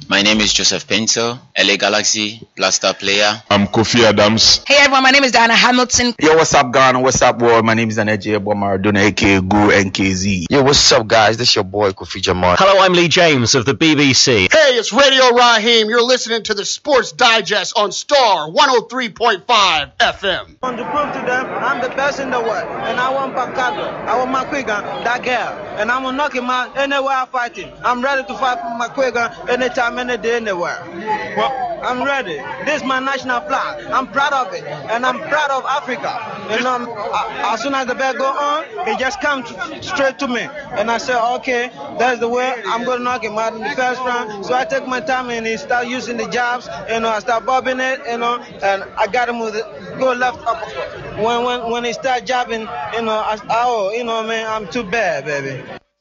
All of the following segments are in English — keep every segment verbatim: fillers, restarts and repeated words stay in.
My name is Joseph Pinto, L A Galaxy, Blaster player. I'm Kofi Adams. Hey everyone, my name is Diana Hamilton. Yo, what's up, Ghana? What's up, world? My name is Anaje Maradona, aka Guru N K Z. Yo, what's up, guys? This is your boy Kofi Jamal. Hello, I'm Lee James of the B B C. Hey, it's Radio Raheem. You're listening to the Sports Digest on Star one oh three point five F M. I want to prove to them I'm the best in the world, and I want Pacago, I want McQuiggan, that girl, and I'm gonna knock him out anywhere I'm fighting. I'm ready to fight for McQuiggan anytime, any day, anywhere. Well, I'm ready. This is my national flag. I'm proud of it, and I'm proud of Africa. And um, as soon as the bell go on, he just comes straight to me, and I say, okay, that's the way I'm gonna knock him out in the first round. So I take my time and he start using the jabs, you know, I start bobbing it, you know, and I got him with it, go left uppercut. When when when he start jabbing, you know, I, oh, you know, man, I'm too bad, baby.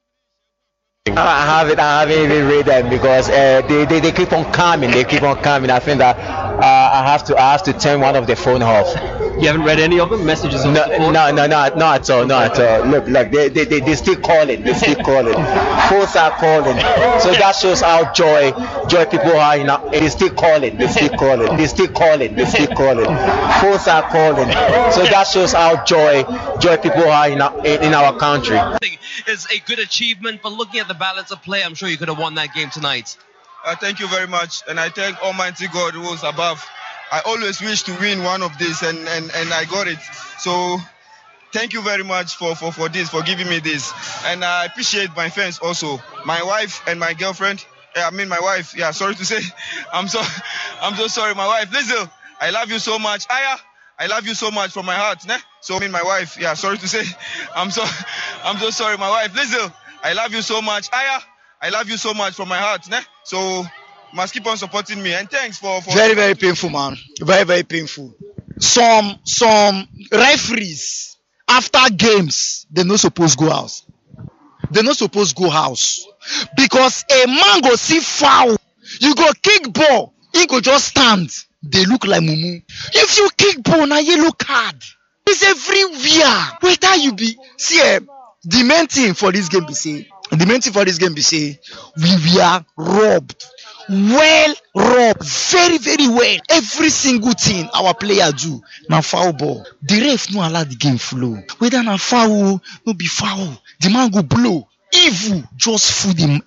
I haven't, I haven't even read them because uh, they, they, they keep on coming, they keep on coming. I think that uh, I have to I have to turn one of the phone off. You haven't read any of them? Messages of no, support? No, no, no, not at all, not at all. Look, look, they, they, they, they still calling, they still calling. Phones are calling. So that shows how joy, joy people are, you know, it is still calling, they still calling, they still calling, they still calling. Phones are calling. So that shows how joy, joy people are, you know, in, in our country. Is a good achievement, but looking at the balance of play, I'm sure you could have won that game tonight. Uh, thank you very much, and I thank Almighty God who was above. I always wish to win one of these, and, and, and I got it. So thank you very much for, for, for this, for giving me this. And I appreciate my fans also. My wife and my girlfriend. I mean my wife. Yeah, sorry to say. I'm so I'm so sorry, my wife. Listen, I love you so much. Aya, I love you so much from my heart. Ne? So I mean my wife. Yeah, sorry to say. I'm so I'm so sorry, my wife. Listen, I love you so much. Aya, I love you so much from my heart. Ne? So must keep on supporting me, and thanks for, for very very painful, man. Very very painful. Some some referees after games they not supposed go house. They not supposed go house because a man go see foul, you go kick ball, he go just stand. They look like mumu. If you kick ball na yellow card. It's everywhere. Whether you be see eh, the main thing for this game be say the main thing for this game be say we were robbed. Well robbed, very very well. Every single thing our player do na foul ball. The ref no allow the game flow. Whether na foul no be foul, the man go blow. Evil just food him.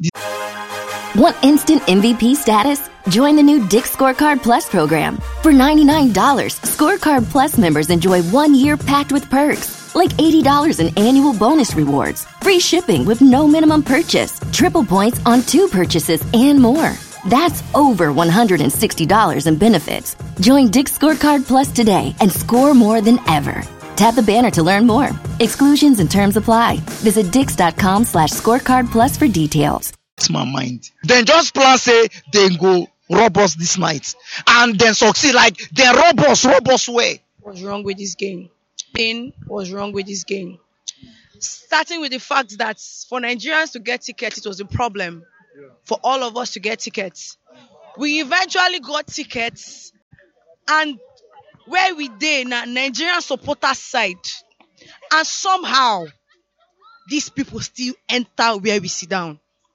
Want instant M V P status? Join the new Dick's Scorecard Plus program. For ninety-nine dollars, Scorecard Plus members enjoy one year packed with perks, like eighty dollars in annual bonus rewards, free shipping with no minimum purchase, triple points on two purchases, and more. That's over one hundred sixty dollars in benefits. Join Dick's Scorecard Plus today and score more than ever. Tap the banner to learn more. Exclusions and terms apply. Visit dix.com slash scorecard plus for details. It's my mind. Then just plan say they go rob us this night and then succeed like they rob us, rob us way. What's wrong with this game? Pain was wrong with this game. Starting with the fact that for Nigerians to get tickets, it was a problem. For all of us to get tickets. We eventually got tickets, and where we did na Nigerian supporter side, and somehow these people still enter where we sit down.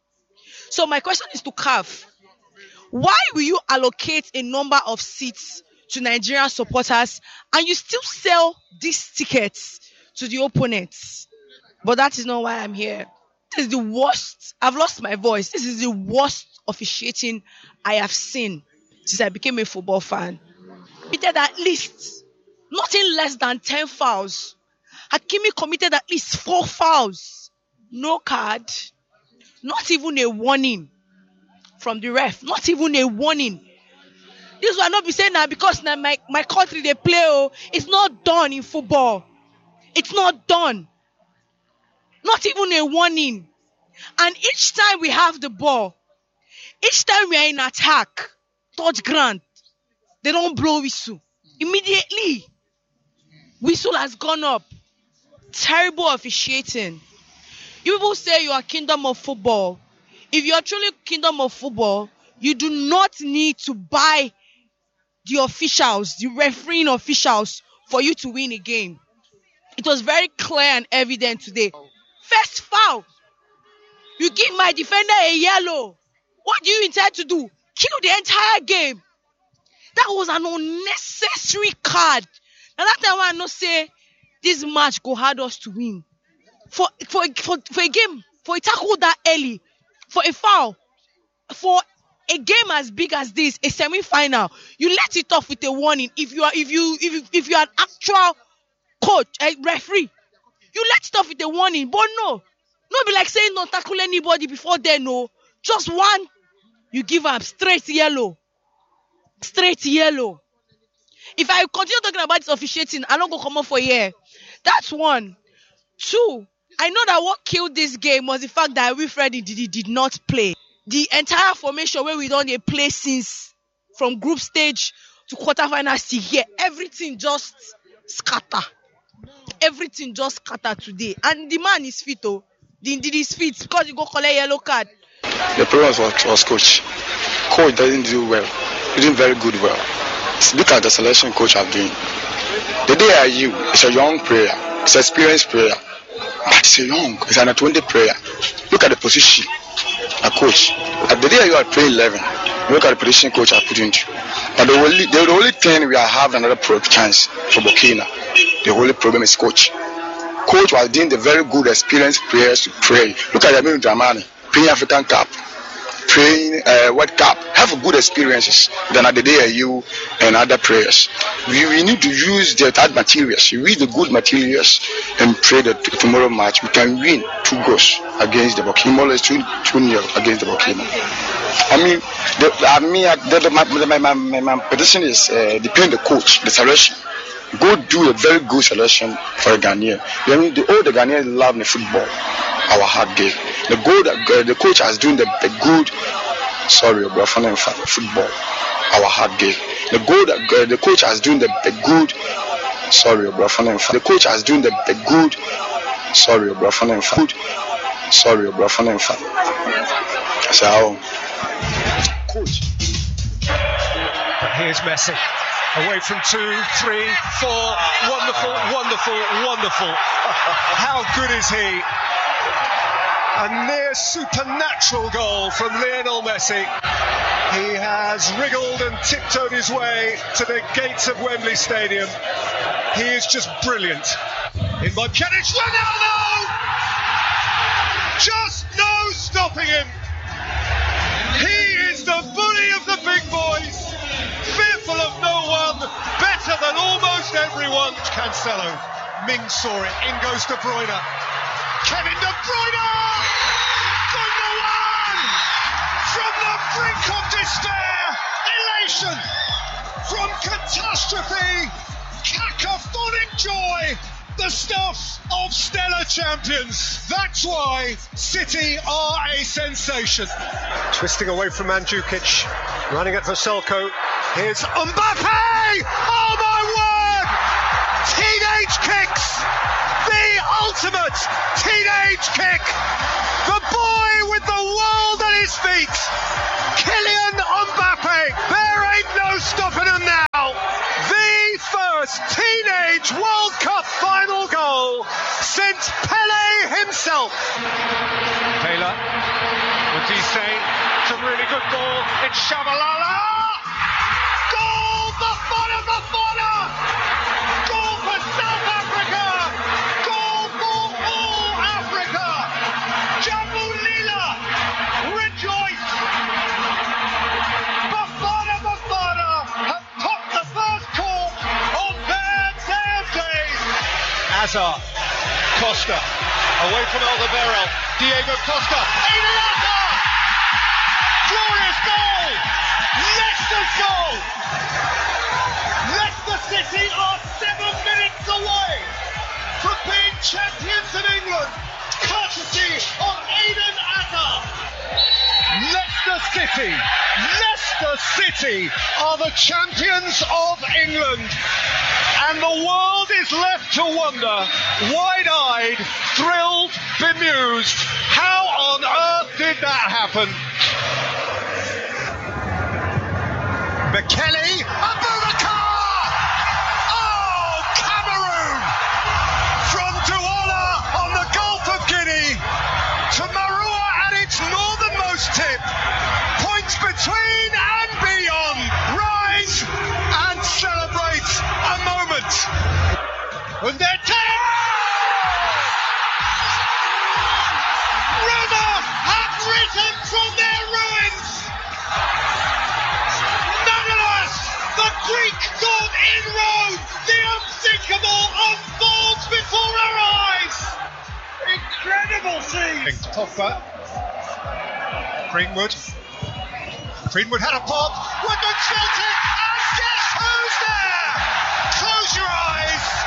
So my question is to C A F, why will you allocate a number of seats to Nigerian supporters and you still sell these tickets to the opponents? But that is not why I'm here. This is the worst. I've lost my voice. This is the worst officiating I have seen since I became a football fan. He did at least nothing less than ten fouls. Hakimi committed at least four fouls. No card. Not even a warning from the ref. Not even a warning. This will not be saying now because now my, my country they play. Oh, it's not done in football. It's not done. Not even a warning. And each time we have the ball, each time we are in attack, touch ground, they don't blow whistle. Immediately, whistle has gone up. Terrible officiating. You people say you are kingdom of football. If you are truly kingdom of football, you do not need to buy the officials, the refereeing officials, for you to win a game. It was very clear and evident today. First foul. You give my defender a yellow. What do you intend to do? killed the entire game. That was an unnecessary card. And that time I know say this match go hard us to win. For for for for a game, for a tackle that early, for a foul, for a game as big as this, a semi-final, you let it off with a warning. If you are if you if you, if you are an actual coach, a referee, you let it off with a warning. But no, no be like saying don't tackle anybody before then. No, just one, you give up straight yellow, straight yellow. If I continue talking about this officiating, I'm not gonna come up for a year. That's one. Two, I know that what killed this game was the fact that Wilfred did, did not play. The entire formation where we don't play since from group stage to quarterfinals to here, everything just scatter. Everything just scatter today. And the man is fit, oh. The did his fit because you go collect yellow card. The problem was, was coach. Coach doesn't do well. He didn't very good well. Look at the selection coach are doing. The day are you, it's a young player, it's an experienced player, but it's a young, it's an twenty player. Look at the position, a coach. At the day you are playing eleven, look at the position coach are put into. But the only, the only thing we are having another pro chance for Burkina, the only problem is coach. Coach was doing the very good experienced players to play. Look at Yamil Dramani, playing African Cup, playing uh, World Cup, have good experiences than at the day you and other players. We, we need to use the bad materials, use the good materials and play the t- tomorrow match. We can win two goals against the Burkina, more or less two, two nil against the Burkina. I mean, the, I mean, the, the, my, my, my, my position is uh, depend the coach, the selection. Go do a very good selection for a Ghanaian. I mean, the, all the Ghanaians love the football, our hard game. The good, uh, the coach has doing the, the good. Sorry, bro, football, our hard game. The good, uh, the coach has doing the, the good. Sorry, bro, the coach has doing the, the good. Sorry, bro, good. Sorry, bro, so coach. Here's Messi. Away from two, three, four. Wonderful, wonderful, wonderful. How good is he? A near supernatural goal from Lionel Messi. He has wriggled and tiptoed his way to the gates of Wembley Stadium. He is just brilliant. In by Pjanic, Ronaldo! Just no stopping him. He is the bully of the big boys. Fearful of no one, better than almost everyone. Cancelo, Ming saw it, in goes De Bruyne. Kevin De Bruyne! Number one! From the brink of despair, elation! From catastrophe, cacophonic joy! The stuff of stellar champions. That's why City are a sensation. Twisting away from Mandzukic, running at Vaselko. Here's Mbappe! Oh my word! Teenage kicks! The ultimate teenage kick! The boy with the world at his feet! Kylian Mbappe! There ain't no stopping him now! The first teenage World Cup final goal since Pele himself. Taylor, what's he saying? It's a really good ball. It's Shabalala. Goal! Bafana, Bafana! Goal for South Africa! Goal for all Africa! Jambu Lila, rejoice! Bafana, Bafana have topped the first court on their day of days. Hazard, Costa, away from Alderweireld, Diego Costa, Eden Hazard! Glorious goal! Leicester's goal! Leicester City are seven minutes away from being champions of England, courtesy of Eden Hazard. Leicester City, Leicester City are the champions of England. And the world is left to wonder, wide-eyed, thrilled, bemused, how on earth did that happen? McKelly, Abubakar! Oh, Cameroon! From Douala on the Gulf of Guinea to Marua at its northernmost tip. Point It's between and beyond. Rise and celebrate a moment. And they're ten. Roma have risen from their ruins. Nonetheless, the Greek god in Rome, the unthinkable unfolds before our eyes. Incredible scene. Pogba. Greenwood. Greenwood had a pop. Woodman Celtic, and guess who's there? Close your eyes.